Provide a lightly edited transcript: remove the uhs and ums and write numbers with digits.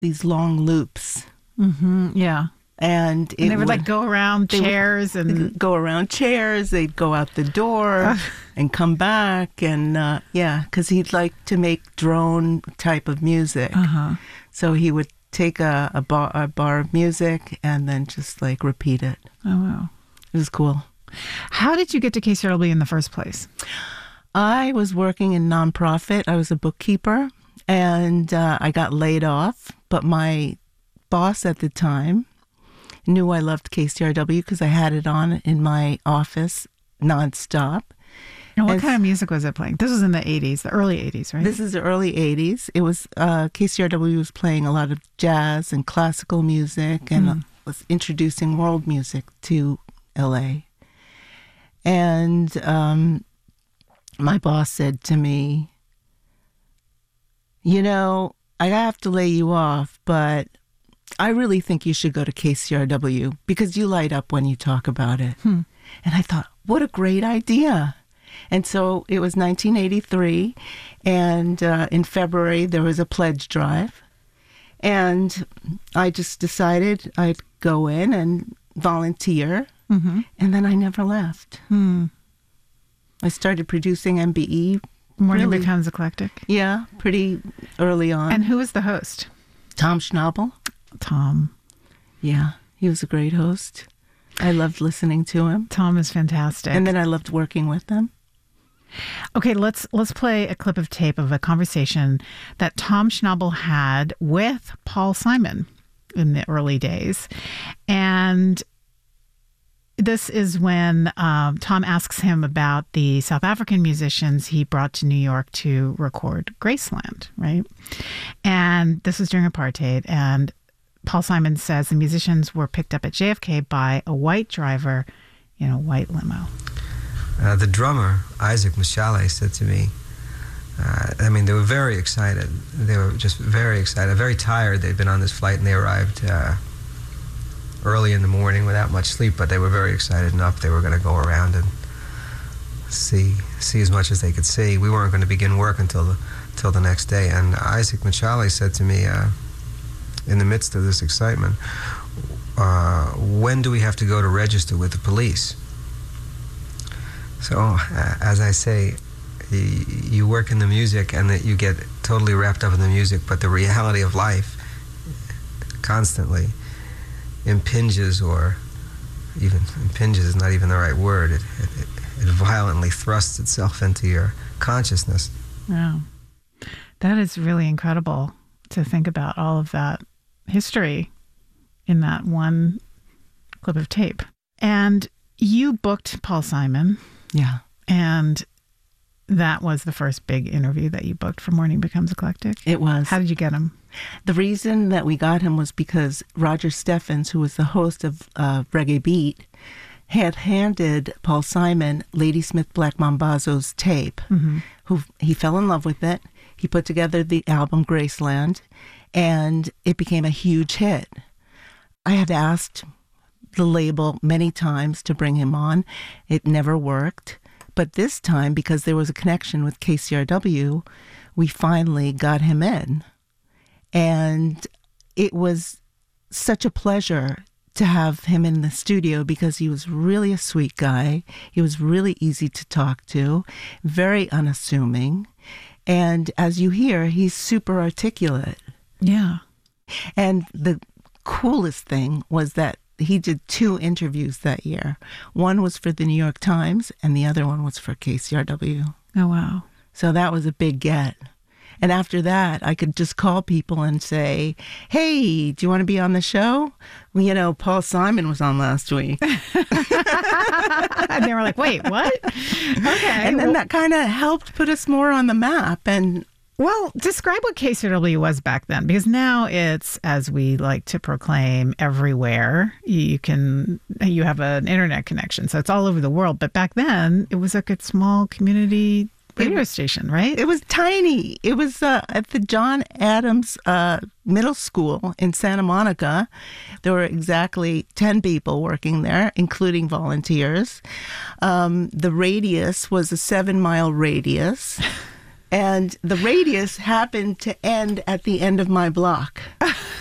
these long loops. Mm-hmm. Yeah. And they would like go around chairs and go around chairs. They'd go out the door and come back. And because he'd like to make drone type of music. So he would take a bar of music and then just like repeat it. Oh, wow. It was cool. How did you get to KCRW in the first place? I was working in nonprofit. I was a bookkeeper and I got laid off. But my boss at the time knew I loved KCRW because I had it on in my office nonstop. And what kind of music was it playing? This was in the 80s, the early 80s, right? This is the early 80s. It was, KCRW was playing a lot of jazz and classical music and was introducing world music to LA. And my boss said to me, you know, I have to lay you off, but I really think you should go to KCRW because you light up when you talk about it. And I thought, what a great idea. And so it was 1983, and in February there was a pledge drive. And I just decided I'd go in and volunteer, and then I never left. I started producing MBE. Morning Becomes Eclectic? Yeah, pretty early on. And who was the host? Tom Schnabel. Tom. Yeah, he was a great host. I loved listening to him. Tom is fantastic. And then I loved working with him. Okay, let's play a clip of tape of a conversation that Tom Schnabel had with Paul Simon in the early days. And this is when Tom asks him about the South African musicians he brought to New York to record Graceland, right? And this was during apartheid. And Paul Simon says the musicians were picked up at JFK by a white driver in a white limo. The drummer, Isaac Mashale, said to me, they were very excited. They were just very excited, very tired. They'd been on this flight and they arrived early in the morning without much sleep, but they were very excited enough. They were going to go around and see as much as they could see. We weren't going to begin work until the next day. And Isaac Mashale said to me, in the midst of this excitement, when do we have to go to register with the police? So, as I say, you work in the music and that you get totally wrapped up in the music, but the reality of life constantly impinges, or even impinges is not even the right word. It violently thrusts itself into your consciousness. Wow. That is really incredible to think about all of that history in that one clip of tape. And you booked Paul Simon. Yeah. And that was the first big interview that you booked for Morning Becomes Eclectic? It was. How did you get him? The reason that we got him was because Roger Steffens, who was the host of Reggae Beat, had handed Paul Simon Ladysmith Black Mambazo's tape. Who he fell in love with it. He put together the album Graceland, and it became a huge hit. I had asked the label many times to bring him on. It never worked. But this time, because there was a connection with KCRW, we finally got him in. And it was such a pleasure to have him in the studio because he was really a sweet guy. He was really easy to talk to, very unassuming. And as you hear, he's super articulate. Yeah. And the coolest thing was that he did 2 interviews that year. One was for the New York Times and the other one was for KCRW. Oh, wow. So that was a big get. And after that, I could just call people and say, hey, do you want to be on the show? Well, you know, Paul Simon was on last week. And they were like, wait, what? Okay. And then that kind of helped put us more on the map. And well, describe what KCRW was back then, because now it's, as we like to proclaim, everywhere. You have an internet connection, so it's all over the world. But back then, it was like a small community radio station, right? It was tiny. It was at the John Adams Middle School in Santa Monica. There were exactly 10 people working there, including volunteers. The radius was a 7-mile radius. And the radius happened to end at the end of my block.